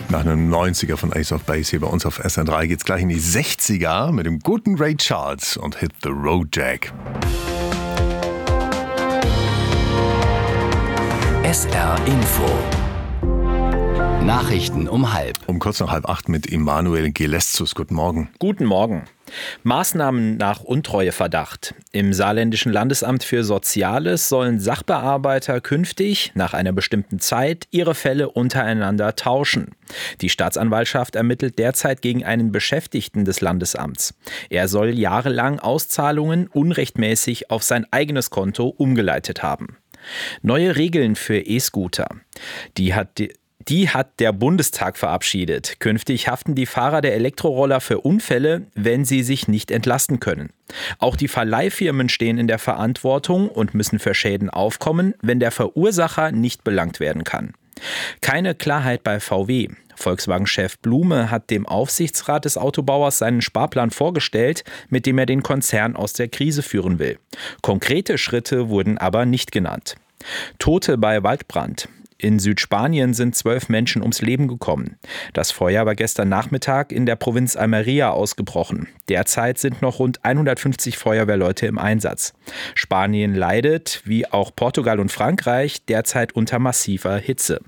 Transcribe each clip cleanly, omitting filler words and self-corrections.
Nach einem 90er von Ace of Base hier bei uns auf SR3 geht's gleich in die 60er mit dem guten Ray Charles und Hit the Road Jack. SR Info. Nachrichten um 7:30. Um kurz nach 7:30 mit Emanuel Geleszus. Guten Morgen. Guten Morgen. Maßnahmen nach Untreueverdacht. Im Saarländischen Landesamt für Soziales sollen Sachbearbeiter künftig nach einer bestimmten Zeit ihre Fälle untereinander tauschen. Die Staatsanwaltschaft ermittelt derzeit gegen einen Beschäftigten des Landesamts. Er soll jahrelang Auszahlungen unrechtmäßig auf sein eigenes Konto umgeleitet haben. Neue Regeln für E-Scooter. Die hat der Bundestag verabschiedet. Künftig haften die Fahrer der Elektroroller für Unfälle, wenn sie sich nicht entlasten können. Auch die Verleihfirmen stehen in der Verantwortung und müssen für Schäden aufkommen, wenn der Verursacher nicht belangt werden kann. Keine Klarheit bei VW. Volkswagen-Chef Blume hat dem Aufsichtsrat des Autobauers seinen Sparplan vorgestellt, mit dem er den Konzern aus der Krise führen will. Konkrete Schritte wurden aber nicht genannt. Tote bei Waldbrand. In Südspanien sind 12 Menschen ums Leben gekommen. Das Feuer war gestern Nachmittag in der Provinz Almería ausgebrochen. Derzeit sind noch rund 150 Feuerwehrleute im Einsatz. Spanien leidet, wie auch Portugal und Frankreich, derzeit unter massiver Hitze.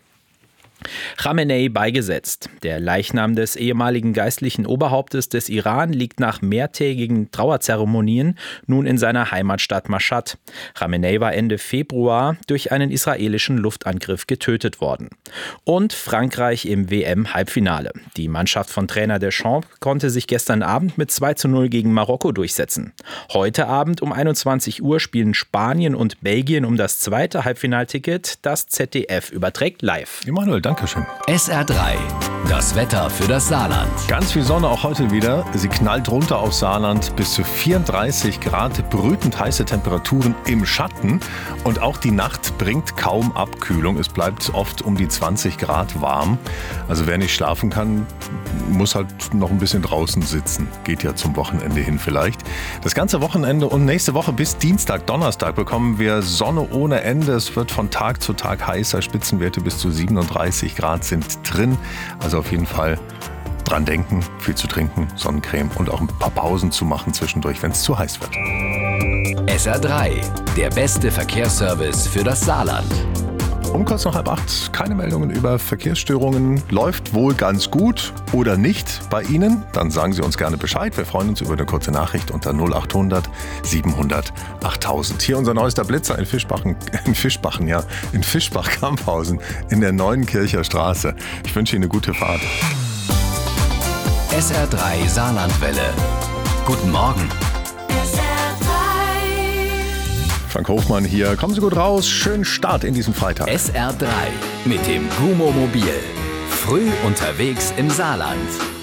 Khamenei beigesetzt. Der Leichnam des ehemaligen geistlichen Oberhauptes des Iran liegt nach mehrtägigen Trauerzeremonien nun in seiner Heimatstadt Mashhad. Khamenei war Ende Februar durch einen israelischen Luftangriff getötet worden. Und Frankreich im WM-Halbfinale. Die Mannschaft von Trainer Deschamps konnte sich gestern Abend mit 2:0 gegen Marokko durchsetzen. Heute Abend um 21 Uhr spielen Spanien und Belgien um das zweite Halbfinalticket. Das ZDF überträgt live. Emanuel, Dankeschön. SR3, das Wetter für das Saarland. Ganz viel Sonne auch heute wieder. Sie knallt runter auf Saarland bis zu 34 Grad, brütend heiße Temperaturen im Schatten. Und auch die Nacht bringt kaum Abkühlung. Es bleibt oft um die 20 Grad warm. Also wer nicht schlafen kann, muss halt noch ein bisschen draußen sitzen. Geht ja zum Wochenende hin vielleicht. Das ganze Wochenende und nächste Woche bis Dienstag, Donnerstag bekommen wir Sonne ohne Ende. Es wird von Tag zu Tag heißer. Spitzenwerte bis zu 37 Grad sind drin. Also auf jeden Fall dran denken, viel zu trinken, Sonnencreme und auch ein paar Pausen zu machen zwischendurch, wenn es zu heiß wird. SR3, der beste Verkehrsservice für das Saarland. Um kurz nach 7:30, keine Meldungen über Verkehrsstörungen. Läuft wohl ganz gut oder nicht bei Ihnen? Dann sagen Sie uns gerne Bescheid. Wir freuen uns über eine kurze Nachricht unter 0800 700 8000. Hier unser neuester Blitzer in Fischbach-Kamphausen in der Neuenkircher Straße. Ich wünsche Ihnen eine gute Fahrt. SR3 Saarlandwelle. Guten Morgen. Frank Hofmann hier. Kommen Sie gut raus. Schönen Start in diesen Freitag. SR3 mit dem Gumo-Mobil. Früh unterwegs im Saarland.